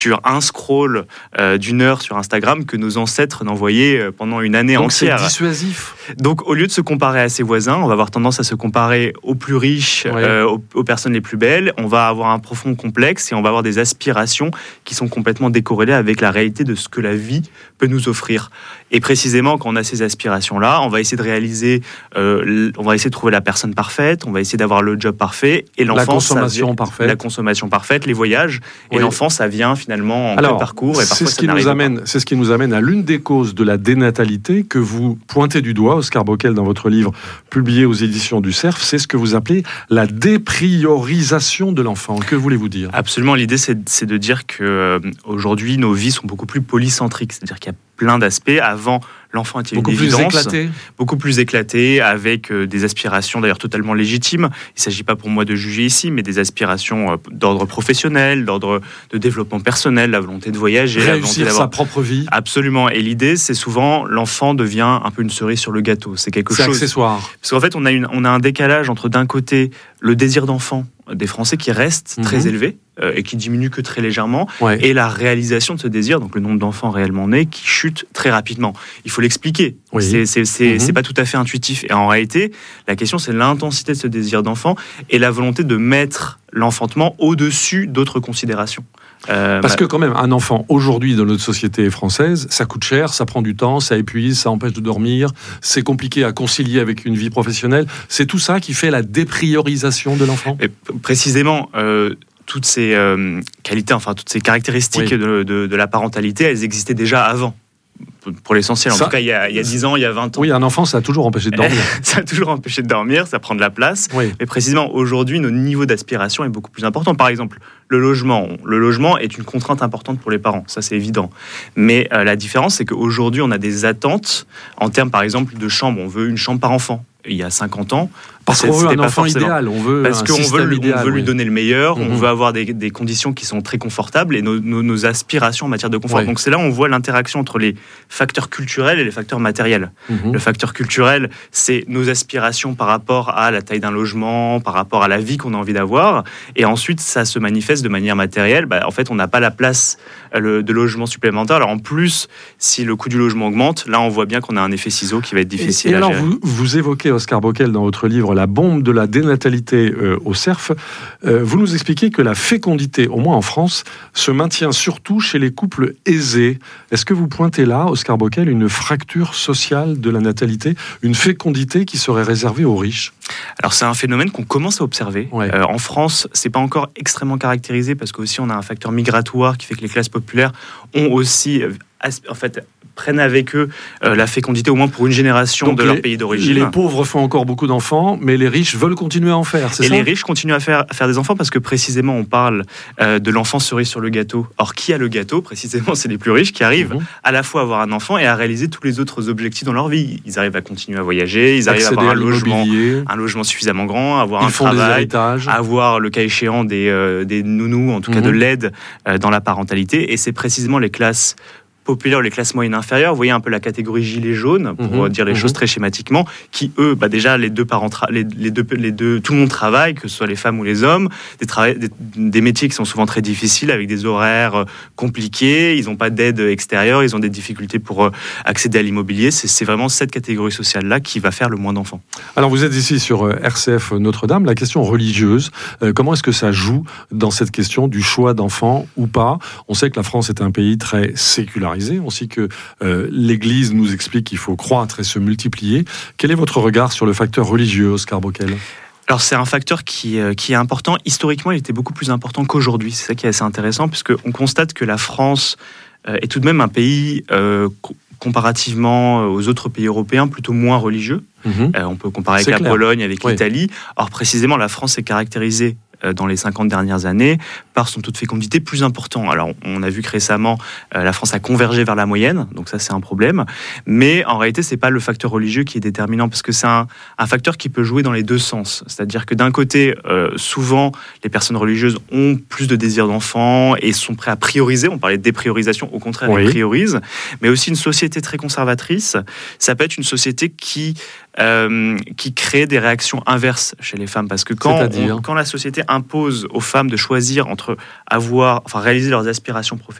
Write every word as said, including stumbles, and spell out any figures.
sur un scroll euh, d'une heure sur Instagram que nos ancêtres n'envoyaient pendant une année Donc entière. C'est dissuasif. Donc au lieu de se comparer à ses voisins, on va avoir tendance à se comparer aux plus riches, Ouais. euh, aux, aux personnes les plus belles. On va avoir un profond complexe et on va avoir des aspirations qui sont complètement décorrélées avec la réalité de ce que la vie peut nous offrir. Et précisément, quand on a ces aspirations-là, on va essayer de réaliser, euh, on va essayer de trouver la personne parfaite, on va essayer d'avoir le job parfait. Et l'enfant, La consommation ça, parfaite. La consommation parfaite, les voyages. Et Oui. l'enfant, ça vient finalement en Alors, plein parcours. Et c'est parfois, ce ça qui nous n'arrive pas. amène, c'est ce qui nous amène à l'une des causes de la dénatalité que vous pointez du doigt, Oscar Bockel, dans votre livre publié aux éditions du Cerf. C'est ce que vous appelez la dépriorisation de l'enfant. Que voulez-vous dire ? Absolument. L'idée, c'est, c'est de dire que euh, aujourd'hui, nos vies sont beaucoup plus polycentriques. C'est-à-dire qu'il y a plein d'aspects. Avant, l'enfant était Beaucoup une plus évidence, éclaté. beaucoup plus éclaté, avec euh, des aspirations d'ailleurs totalement légitimes. Il ne s'agit pas pour moi de juger ici, mais des aspirations euh, d'ordre professionnel, d'ordre de développement personnel, la volonté de voyager, la volonté Réussir d'avoir... sa propre vie. Absolument. Et l'idée, c'est souvent l'enfant devient un peu une cerise sur le gâteau. C'est quelque C'est chose. accessoire. Parce qu'en fait, on a, une, on a un décalage entre d'un côté le désir d'enfant des Français qui reste Mhm. très élevé euh, et qui diminue que très légèrement, Ouais. et la réalisation de ce désir, donc le nombre d'enfants réellement nés, qui chute très rapidement. Il faut l'expliquer. Oui. C'est, c'est, c'est, Mhm. c'est pas tout à fait intuitif. Et en réalité, la question, c'est l'intensité de ce désir d'enfant et la volonté de mettre l'enfantement au-dessus d'autres considérations. Euh, Parce bah, que quand même, un enfant aujourd'hui dans notre société française, ça coûte cher, ça prend du temps, ça épuise, ça empêche de dormir, c'est compliqué à concilier avec une vie professionnelle. C'est tout ça qui fait la dépriorisation de l'enfant. Et p- précisément, euh, toutes ces euh, qualités, enfin toutes ces caractéristiques Oui. de, de, de la parentalité, elles existaient déjà avant. Pour l'essentiel, en Ça- tout cas, il y, a, il y a dix ans, il y a vingt ans. Oui, un enfant, ça a toujours empêché de dormir. Ça a toujours empêché de dormir, ça prend de la place. Oui. Mais précisément, aujourd'hui, notre niveau d'aspiration est beaucoup plus important. Par exemple, le logement. Le logement est une contrainte importante pour les parents, ça c'est évident. Mais euh, la différence, c'est qu'aujourd'hui, on a des attentes en termes, par exemple, de chambre. On veut une chambre par enfant. Il y a cinquante ans, Parce c'est- qu'on veut c'était un pas enfant forcément. idéal, on veut Parce un qu'on veut, système lui- idéal. on veut lui oui. donner le meilleur, Mhm. on veut avoir des, des conditions qui sont très confortables et nos, nos- nos aspirations en matière de confort. Ouais. Donc c'est là où on voit l'interaction entre les facteurs culturels et les facteurs matériels. Mhm. Le facteur culturel, c'est nos aspirations par rapport à la taille d'un logement, par rapport à la vie qu'on a envie d'avoir. Et ensuite, ça se manifeste de manière matérielle. Bah, en fait, on n'a pas la place euh, le- de logement supplémentaire. Alors en plus, si le coût du logement augmente, là, on voit bien qu'on a un effet ciseau qui va être difficile Et, et à alors, gérer. vous, vous évoquez, Oscar Bockel, dans votre livre, la bombe de la dénatalité euh, au Cerf. Euh, vous nous expliquez que la fécondité, au moins en France, se maintient surtout chez les couples aisés. Est-ce que vous pointez là, Oscar Bockel, une fracture sociale de la natalité, une fécondité qui serait réservée aux riches ? Alors c'est un phénomène qu'on commence à observer. Ouais. Euh, en France, c'est pas encore extrêmement caractérisé parce qu'aussi on a un facteur migratoire qui fait que les classes populaires ont aussi, euh, as- en fait, prennent avec eux euh, la fécondité au moins pour une génération Donc de les, leur pays d'origine. Les pauvres font encore beaucoup d'enfants, mais les riches veulent continuer à en faire, c'est Et ça ? les riches continuent à faire, à faire des enfants parce que précisément on parle euh, de l'enfant cerise sur le gâteau. Or qui a le gâteau ? Précisément c'est les plus riches qui arrivent Mhm. à la fois à avoir un enfant et à réaliser tous les autres objectifs dans leur vie. Ils arrivent à continuer à voyager, ils arrivent Accéder à avoir à un logement, l'immobilier, un logement suffisamment grand, avoir ils un font des travail, héritages. avoir le cas échéant des, euh, des nounous, en tout cas Mhm. de l'aide euh, dans la parentalité. Et c'est précisément les classes populaires ou les classes moyennes inférieures, vous voyez un peu la catégorie gilet jaune, pour Mhm. dire les Mhm. choses très schématiquement, qui eux, bah déjà les deux parents, tra- les, les deux, les deux, tout le monde travaille, que ce soit les femmes ou les hommes, des, trava- des, des métiers qui sont souvent très difficiles, avec des horaires euh, compliqués, ils n'ont pas d'aide extérieure, ils ont des difficultés pour euh, accéder à l'immobilier. C'est, c'est vraiment cette catégorie sociale-là qui va faire le moins d'enfants. Alors vous êtes ici sur euh, R C F Notre-Dame, la question religieuse, euh, comment est-ce que ça joue dans cette question du choix d'enfants ou pas ? On sait que la France est un pays très sécularisé, on sait que euh, l'Église nous explique qu'il faut croître et se multiplier. Quel est votre regard sur le facteur religieux, Oscar Bockel ? Alors c'est un facteur qui, euh, qui est important. Historiquement, il était beaucoup plus important qu'aujourd'hui. C'est ça qui est assez intéressant, puisqu'on constate que la France euh, est tout de même un pays, euh, co- comparativement aux autres pays européens, plutôt moins religieux. Mhm. Euh, on peut comparer C'est avec la clair. Pologne, avec Oui. l'Italie. Or précisément, la France est caractérisée euh, dans les cinquante dernières années par son taux de fécondité plus important. Alors on a vu que récemment, euh, la France a convergé vers la moyenne, donc ça c'est un problème. Mais en réalité, c'est pas le facteur religieux qui est déterminant, parce que c'est un, un facteur qui peut jouer dans les deux sens. C'est-à-dire que d'un côté, euh, souvent, les personnes religieuses ont plus de désir d'enfant et sont prêts à prioriser. On parlait de dépriorisation, au contraire, Oui. ils priorisent. Mais aussi une société très conservatrice, ça peut être une société qui Euh, qui crée des réactions inverses chez les femmes, parce que quand, C'est-à-dire on- quand la société impose aux femmes de choisir entre entre avoir, enfin, réaliser leurs aspirations professionnelles